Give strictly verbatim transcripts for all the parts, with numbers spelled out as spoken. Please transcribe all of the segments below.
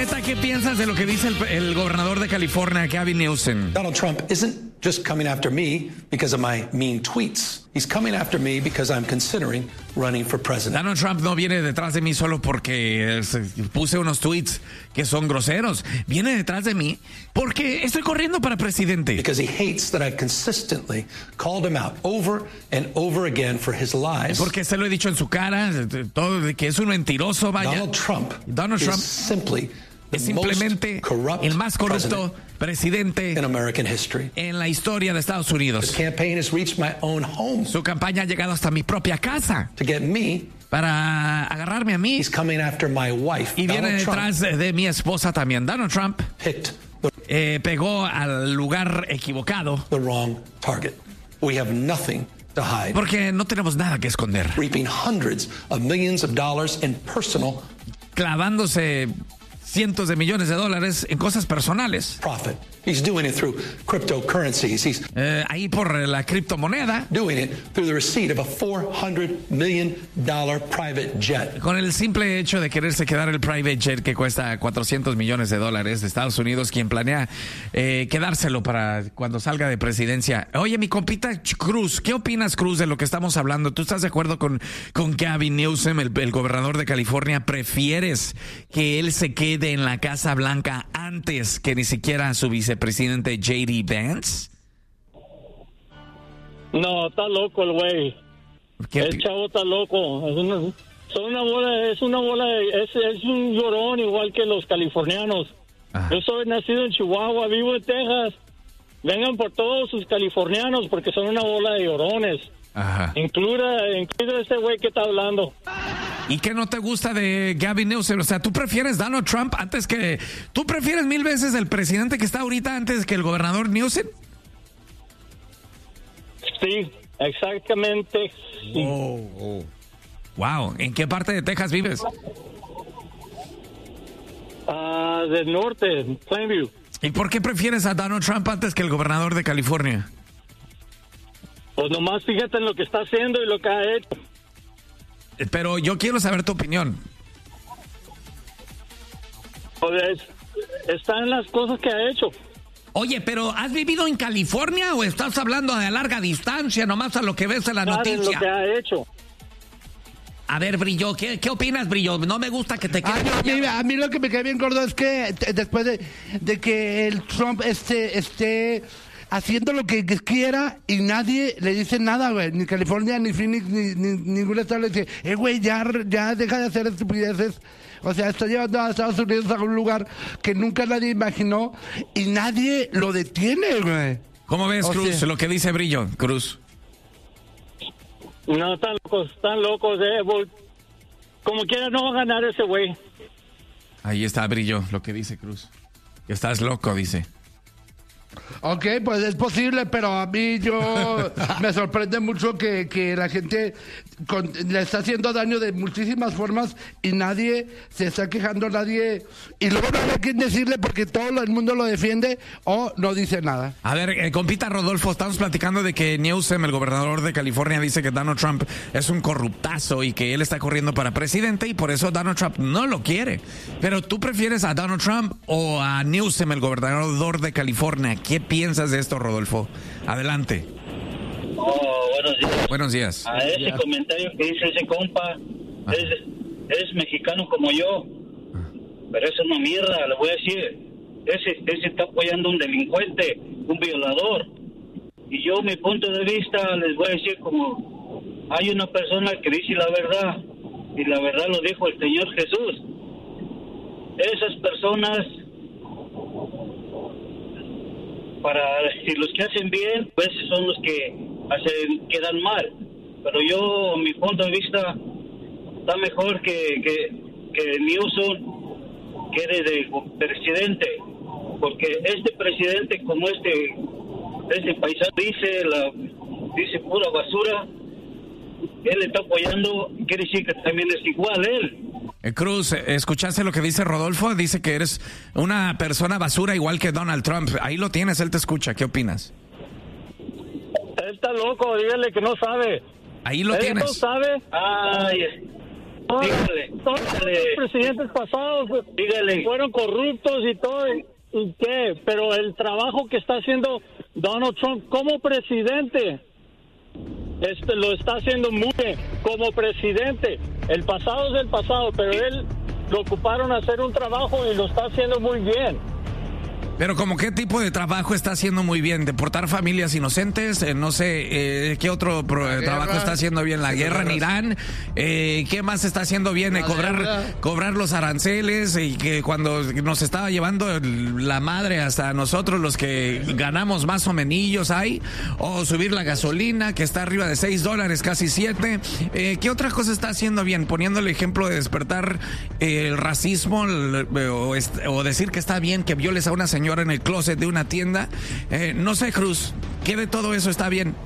neta, ¿qué piensas de lo que dice el, el gobernador de California, Gavin Newsom? Donald Trump isn't just coming after me because of my mean tweets. He's coming after me because I'm considering running for president. Donald Trump no viene detrás de mí solo porque puse unos tweets que son groseros. Viene detrás de mí porque estoy corriendo para presidente. Because he hates that I've consistently called him out over and over again for his lies. Porque se lo he dicho en su cara, todo de que es un mentiroso, vaya. Donald Trump, Donald Trump is simply es simplemente el más corrupto presidente in American history. En la historia de Estados Unidos. His campaign has reached my own home. Su campaña ha llegado hasta mi propia casa. To get me, para agarrarme a mí. He's coming after my wife. Y viene Donald detrás Trump de mi esposa también. Donald Trump picked the, eh, pegó al lugar equivocado. The wrong target. We have nothing to hide. Porque no tenemos nada que esconder. Reaping hundreds of millions of dollars in personal, clavándose cientos de millones de dólares en cosas personales. Profit. He's doing it through cryptocurrencies. He's eh, ahí por la criptomoneda. Doing it through the receipt of a four hundred million dollars private jet. Con el simple hecho de quererse quedar el private jet que cuesta cuatrocientos millones de dólares de Estados Unidos, quien planea eh, quedárselo para cuando salga de presidencia. Oye, mi compita Cruz, ¿qué opinas, Cruz, de lo que estamos hablando? ¿Tú estás de acuerdo con, con Gavin Newsom, el, el gobernador de California? ¿Prefieres que él se quede en la Casa Blanca antes que ni siquiera su vicepresidente J D Vance? No, está loco el güey. El chavo está loco. Es una, son una bola, es una bola, es, es un llorón igual que los californianos. Ajá. Yo soy nacido en Chihuahua, vivo en Texas. Vengan por todos sus californianos porque son una bola de llorones. Ajá. Incluida, incluida ese güey que está hablando. ¿Y qué no te gusta de Gavin Newsom? O sea, ¿tú prefieres Donald Trump antes que... ¿Tú prefieres mil veces el presidente que está ahorita antes que el gobernador Newsom? Sí, exactamente. Sí. Oh, oh. Wow, ¿en qué parte de Texas vives? Uh, del norte, Plainview. ¿Y por qué prefieres a Donald Trump antes que el gobernador de California? Pues nomás fíjate en lo que está haciendo y lo que ha hecho. Pero yo quiero saber tu opinión. Pues está en las cosas que ha hecho. Oye, pero ¿has vivido en California o estás hablando de larga distancia, nomás a lo que ves en la noticia? Lo que ha hecho. A ver, Brillo, ¿qué, qué opinas, Brillo? No me gusta que te quedes... Ah, no, a, mí, a mí lo que me cae bien gordo es que t- después de, de que el Trump esté... esté haciendo lo que quiera y nadie le dice nada, güey. Ni California, ni Phoenix, ni, ni ningún estado le dice, eh, güey, ya, ya deja de hacer estupideces. O sea, está llevando a Estados Unidos a un lugar que nunca nadie imaginó y nadie lo detiene, güey. ¿Cómo ves, o Cruz, sea, lo que dice Brillo, Cruz? No, están locos, están locos, eh. Como quiera no va a ganar ese güey. Ahí está, Brillo, lo que dice Cruz. Que estás loco, dice. Ok, pues es posible, pero a mí yo me sorprende mucho que, que la gente con, le está haciendo daño de muchísimas formas y nadie se está quejando, nadie... Y luego no hay a quien decirle porque todo el mundo lo defiende o no dice nada. A ver, eh, compita Rodolfo, estamos platicando de que Newsom, el gobernador de California, dice que Donald Trump es un corruptazo y que él está corriendo para presidente y por eso Donald Trump no lo quiere. Pero ¿tú prefieres a Donald Trump o a Newsom, el gobernador de California? ¿Qué piensas de esto, Rodolfo? Adelante. Oh, buenos días. Buenos días. A ese días. comentario que dice ese compa, ah. es, es mexicano como yo, ah. pero es una mierda, le voy a decir. Ese, ese está apoyando a un delincuente, un violador. Y yo, mi punto de vista, les voy a decir como hay una persona que dice la verdad, y la verdad lo dijo el Señor Jesús. Esas personas... para si los que hacen bien, pues son los que hacen quedan mal. Pero yo, mi punto de vista, está mejor que que, que Newsom quede de presidente, porque este presidente como este este paisano dice la dice pura basura, él está apoyando, quiere decir que también es igual él. Cruz, ¿escuchaste lo que dice Rodolfo? Dice que eres una persona basura igual que Donald Trump. Ahí lo tienes, él te escucha. ¿Qué opinas? Él está loco, dígale que no sabe. Ahí lo él tienes. no sabe. Ay, Todos, dígale, todos dígale. los presidentes pasados Dígale. fueron corruptos y todo. ¿Y qué? Pero el trabajo que está haciendo Donald Trump como presidente, este lo está haciendo muy bien como presidente. El pasado es el pasado, pero él lo ocuparon a hacer un trabajo y lo está haciendo muy bien. Pero como qué tipo de trabajo está haciendo muy bien, deportar familias inocentes, eh, no sé, eh, qué otro pro, eh, trabajo está haciendo bien, la guerra en Irán, eh, qué más está haciendo bien, eh, cobrar, cobrar los aranceles y que cuando nos estaba llevando el, la madre hasta nosotros los que ganamos más o menillos hay, o subir la gasolina que está arriba de seis dólares, casi siete, eh, qué otra cosa está haciendo bien, poniendo el ejemplo de despertar eh, el racismo el, o, est, o decir que está bien que violes a una señora en el closet de una tienda, eh, no sé, Cruz, ¿qué de todo eso está bien?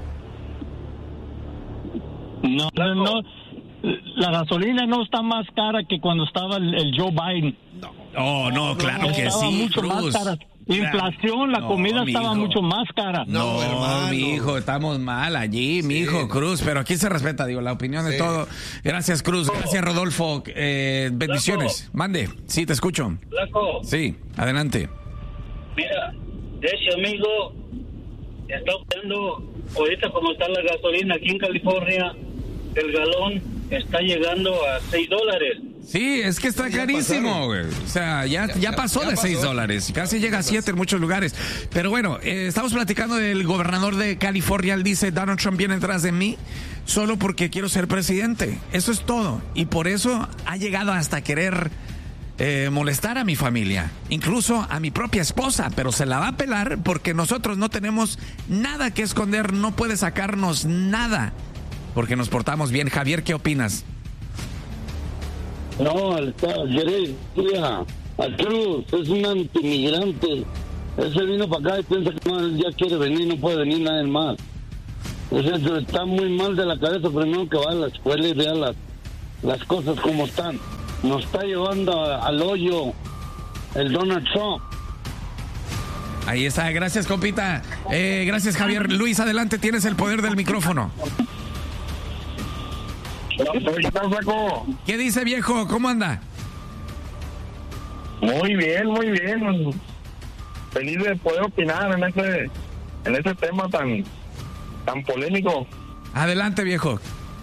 No, no, no, la gasolina no está más cara que cuando estaba el, el Joe Biden. Oh, no, claro que estaba sí, mucho Cruz. más cara. Inflación, la No, comida mi estaba hijo. mucho más cara. No, No, hermano. mi hijo, estamos mal allí, mi hijo, Cruz, pero aquí se respeta, digo, la opinión de Sí. todo. Gracias, Cruz, gracias, Rodolfo, eh, bendiciones. Mande, sí, te escucho. Flaco, Sí, adelante. mira, ese amigo está optando, ahorita como está la gasolina aquí en California, el galón está llegando a seis dólares. Sí, es que está Ya carísimo, pasaron. güey. O sea, ya, ya, Ya- pasó ya de seis pasó. dólares. Casi llega a siete en muchos lugares. Pero bueno, eh, estamos platicando del gobernador de California. Él dice, Donald Trump viene detrás de mí solo porque quiero ser presidente. Eso es todo. Y por eso ha llegado hasta querer eh, molestar a mi familia. Incluso a mi propia esposa. Pero se la va a pelar porque nosotros no tenemos nada que esconder. No puede sacarnos nada porque nos portamos bien. Javier, ¿qué opinas? No, está, Jerez, mira, a Cruz es un antimigrante. Ese vino para acá y piensa que no, él ya quiere venir, no puede venir nadie más. O sea, está muy mal de la cabeza, primero que va a la escuela y vea las, las cosas como están. Nos está llevando a- al hoyo el Donald Trump. Ahí está, gracias, compita. Eh, gracias, Javier. Luis, adelante, tienes el poder del micrófono. ¿Qué tal, Flaco? ¿Qué dice, viejo? ¿Cómo anda? Muy bien, muy bien. Feliz de poder opinar en ese, en ese tema tan, tan polémico. Adelante, viejo.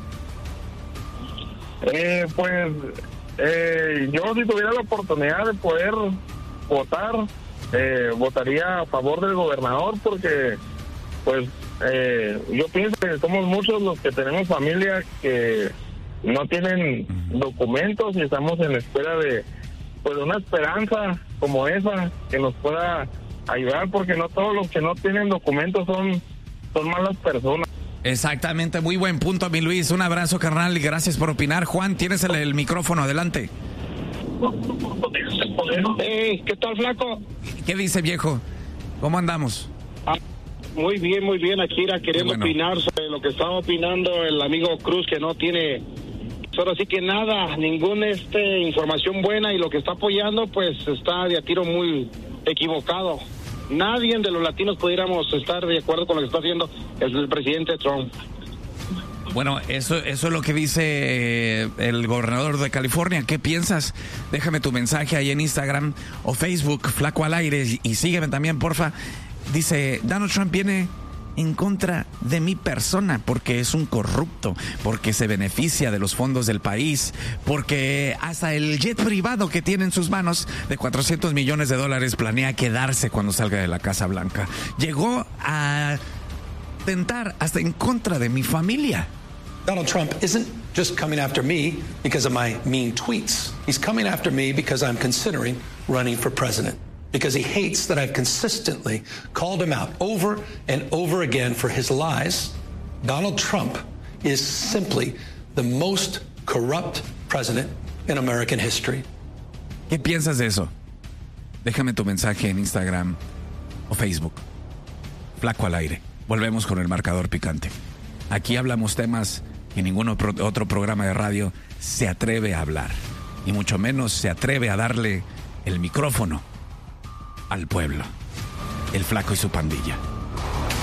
Eh, pues, eh, yo si tuviera la oportunidad de poder votar, eh, votaría a favor del gobernador porque, pues, eh, yo pienso que somos muchos los que tenemos familia que no tienen documentos y estamos en espera de, pues, una esperanza como esa que nos pueda ayudar, porque no todos los que no tienen documentos son, son malas personas. Exactamente, muy buen punto, mi Luis. Un abrazo, carnal, y gracias por opinar. Juan, tienes el, el micrófono, adelante. Hey, ¿qué tal, Flaco? ¿Qué dice, viejo? ¿Cómo andamos? Ah, muy bien, muy bien. Aquí era queriendo Qué bueno. opinar sobre lo que estaba opinando el amigo Cruz, que no tiene, solo así que nada, ninguna este, información buena, y lo que está apoyando, pues está de a tiro muy equivocado. Nadie de los latinos pudiéramos estar de acuerdo con lo que está haciendo el, el presidente Trump. Bueno, eso, eso es lo que dice eh, el gobernador de California. ¿Qué piensas? Déjame tu mensaje ahí en Instagram o Facebook, Flaco al Aire, y, y sígueme también, porfa. Dice, Donald Trump viene en contra de mi persona porque es un corrupto, porque se beneficia de los fondos del país, porque hasta el jet privado que tiene en sus manos de cuatrocientos millones de dólares planea quedarse cuando salga de la Casa Blanca. Llegó a tentar hasta en contra de mi familia. Donald Trump isn't just coming after me because of my mean tweets. He's coming after me because I'm considering running for president. Because he hates that I've consistently called him out over and over again for his lies. Donald Trump is simply the most corrupt president in American history. ¿Qué piensas de eso? Déjame tu mensaje en Instagram o Facebook. Flaco al Aire. Volvemos con el marcador picante. Aquí hablamos temas que ningún otro programa de radio se atreve a hablar. Y mucho menos se atreve a darle el micrófono al pueblo. El Flaco y su pandilla.